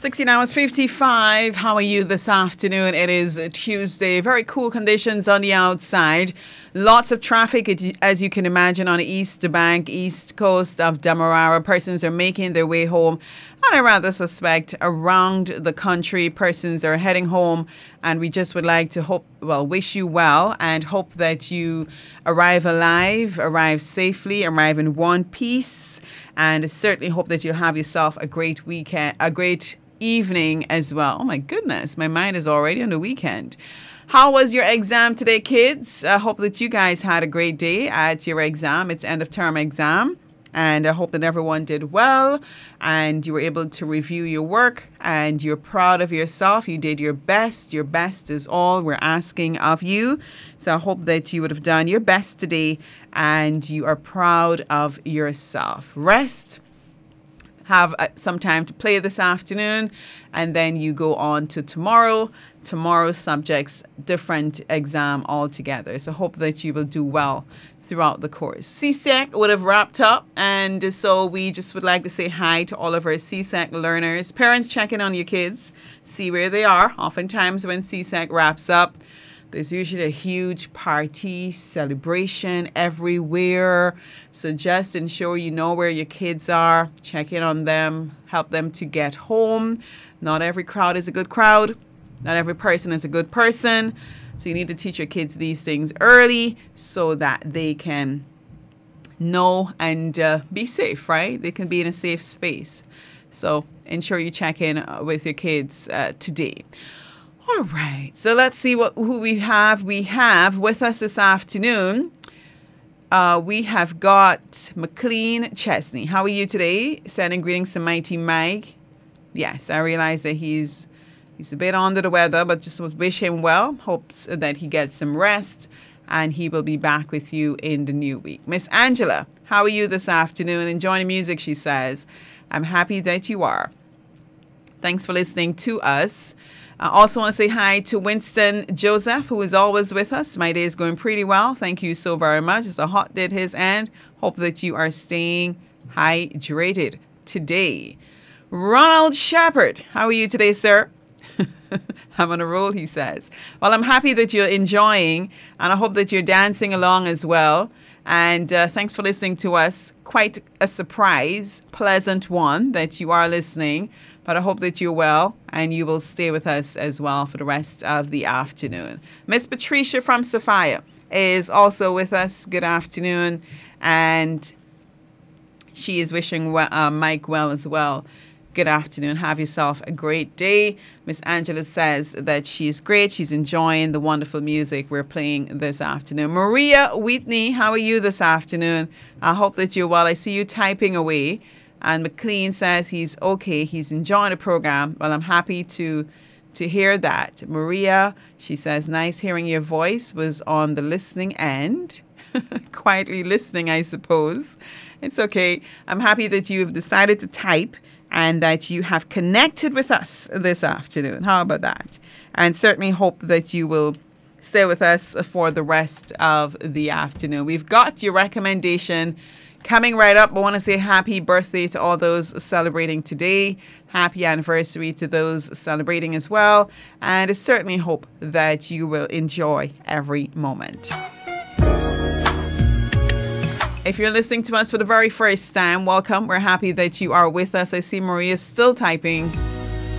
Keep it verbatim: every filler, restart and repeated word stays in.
sixteen hours fifty-five. How are you this afternoon? It is Tuesday. Very cool conditions on the outside. Lots of traffic, as you can imagine, on the east bank, east coast of Demerara. Persons are making their way home. And I rather suspect around the country, persons are heading home. And we just would like to hope, well, wish you well and hope that you arrive alive, arrive safely, arrive in one piece. And certainly hope that you'll have yourself a great weekend, a great evening as well. Oh my goodness, my mind is already on the weekend. How was your exam today, kids? I hope that you guys had a great day at your exam. It's end of term exam. And I hope that everyone did well and you were able to review your work and you're proud of yourself. You did your best. Your best is all we're asking of you. So I hope that you would have done your best today and you are proud of yourself. Rest. Have some time to play this afternoon, and then you go on to tomorrow. Tomorrow's subjects, different exam altogether. So hope that you will do well throughout the course. C S E C would have wrapped up, and so we just would like to say hi to all of our C S E C learners. Parents, checking on your kids, see where they are. Oftentimes when C S E C wraps up, there's usually a huge party, celebration everywhere. So just ensure you know where your kids are. Check in on them. Help them to get home. Not every crowd is a good crowd. Not every person is a good person. So you need to teach your kids these things early so that they can know and uh, be safe, right? They can be in a safe space. So ensure you check in with your kids uh, today. All right, so let's see what who we have. We have with us this afternoon, uh, we have got McLean Chesney. How are you today? Sending greetings to Mighty Mike. Yes, I realize that he's he's a bit under the weather, but just wish him well. Hopes that he gets some rest, and he will be back with you in the new week. Miss Angela, how are you this afternoon? Enjoying the music, she says. I'm happy that you are. Thanks for listening to us. I also want to say hi to Winston Joseph, who is always with us. My day is going pretty well. Thank you so very much. It's a hot day at his end. Hope that you are staying hydrated today. Ronald Shepard, how are you today, sir? I'm on a roll, he says. Well, I'm happy that you're enjoying, and I hope that you're dancing along as well. And uh, thanks for listening to us. Quite a surprise, pleasant one that you are listening. But I hope that you're well and you will stay with us as well for the rest of the afternoon. Miss Patricia from Sophia is also with us. Good afternoon. And she is wishing well, uh, Mike well as well. Good afternoon. Have yourself a great day. Miss Angela says that she's great. She's enjoying the wonderful music we're playing this afternoon. Maria Whitney, how are you this afternoon? I hope that you're well. I see you typing away. And McLean says he's okay. He's enjoying the program. Well, I'm happy to to hear that. Maria, she says, nice hearing your voice, was on the listening end. Quietly listening, I suppose. It's okay. I'm happy that you've decided to type and that you have connected with us this afternoon. How about that? And certainly hope that you will stay with us for the rest of the afternoon. We've got your recommendation coming right up. I want to say happy birthday to all those celebrating today. Happy anniversary to those celebrating as well. And I certainly hope that you will enjoy every moment. If you're listening to us for the very first time, welcome. We're happy that you are with us. I see Maria still typing.